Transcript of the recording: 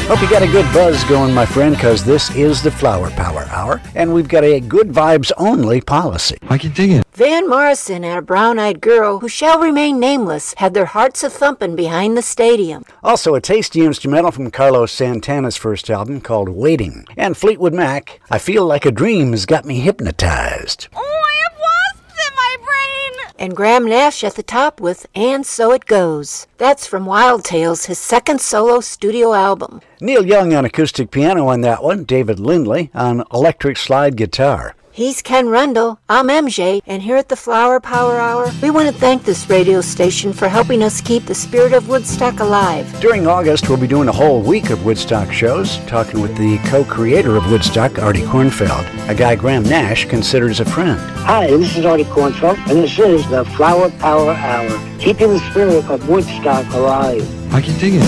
Hope you got a good buzz going, my friend, because this is the Flower Power Hour, and we've got a good vibes only policy. I can dig it. Van Morrison and a brown-eyed girl who shall remain nameless had their hearts a-thumping behind the stadium. Also, a tasty instrumental from Carlos Santana's first album called Waiting. And Fleetwood Mac, I Feel Like a Dream Has Got Me Hypnotized. Oh, I have wasps in my brain! And Graham Nash at the top with And So It Goes. That's from Wild Tales, his second solo studio album. Neil Young on acoustic piano on that one, David Lindley on electric slide guitar. He's Ken Rundle, I'm MJ, and here at the Flower Power Hour, we want to thank this radio station for helping us keep the spirit of Woodstock alive. During August, we'll be doing a whole week of Woodstock shows, talking with the co-creator of Woodstock, Artie Kornfeld, a guy Graham Nash considers a friend. Hi, this is Artie Kornfeld, and this is the Flower Power Hour, keeping the spirit of Woodstock alive. I can dig it.